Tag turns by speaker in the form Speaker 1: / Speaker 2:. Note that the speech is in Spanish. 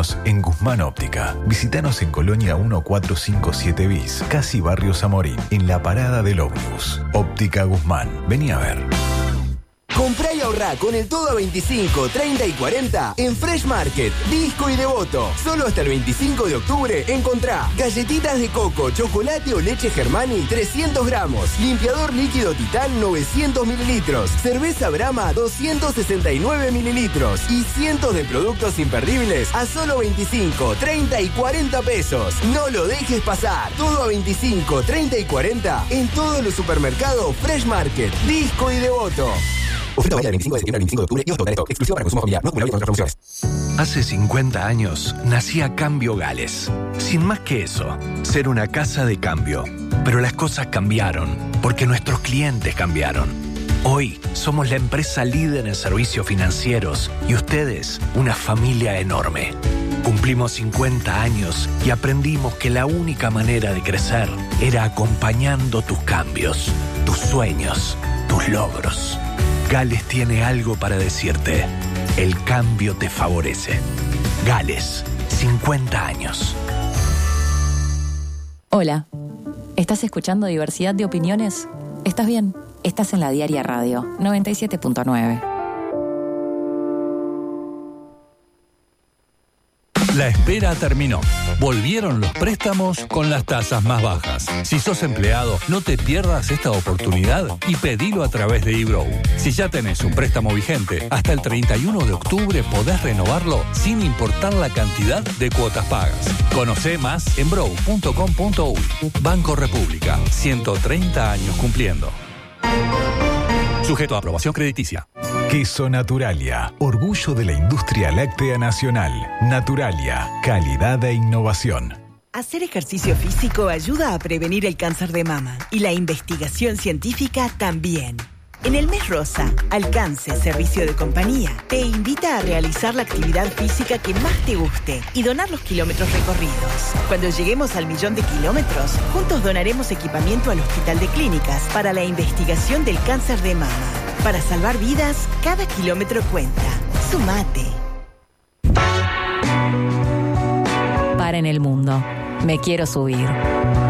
Speaker 1: Seguinos en Guzmán Óptica. Visítanos en Colonia 1457 bis, casi Barrio Zamorín, en la parada del ómnibus. Óptica Guzmán. Vení a ver.
Speaker 2: Comprá y ahorrá con el todo a 25, 30 y 40 en Fresh Market, Disco y Devoto. Solo hasta el 25 de octubre encontrá galletitas de coco, chocolate o leche Germani 300 gramos, limpiador líquido Titán 900 mililitros, cerveza Brahma 269 mililitros y cientos de productos imperdibles a solo 25, 30 y 40 pesos. No lo dejes pasar. Todo a 25, 30 y 40 en todos los supermercados Fresh Market, Disco y Devoto. Oferta válida del 25 de septiembre al 25 de octubre y hasta stock. Exclusiva para consumo familiar. No acumulable con otras promociones.
Speaker 3: Hace 50 años nacía Cambio Gales. Sin más que eso, ser una casa de cambio. Pero las cosas cambiaron, porque nuestros clientes cambiaron. Hoy somos la empresa líder en servicios financieros y ustedes una familia enorme. Cumplimos 50 años y aprendimos que la única manera de crecer era acompañando tus cambios, tus sueños, tus logros. Gales tiene algo para decirte. El cambio te favorece. Gales, 50 años.
Speaker 4: Hola, ¿estás escuchando Diversidad de Opiniones? ¿Estás bien? Estás en la Diaria Radio 97.9.
Speaker 5: La espera terminó. Volvieron los préstamos con las tasas más bajas. Si sos empleado, no te pierdas esta oportunidad y pedilo a través de eBrow. Si ya tenés un préstamo vigente, hasta el 31 de octubre podés renovarlo sin importar la cantidad de cuotas pagas. Conocé más en brow.com.uy. Banco República, 130 años cumpliendo. Sujeto a aprobación crediticia.
Speaker 1: Queso Naturalia, orgullo de la industria láctea nacional. Naturalia, calidad e innovación.
Speaker 6: Hacer ejercicio físico ayuda a prevenir el cáncer de mama y la investigación científica también. En el mes rosa, Alcance Servicio de Compañía te invita a realizar la actividad física que más te guste y donar los kilómetros recorridos. Cuando lleguemos al 1.000.000 de kilómetros, juntos donaremos equipamiento al Hospital de Clínicas para la investigación del cáncer de mama. Para salvar vidas, cada kilómetro cuenta. Sumate.
Speaker 4: Para en el mundo. Me quiero subir.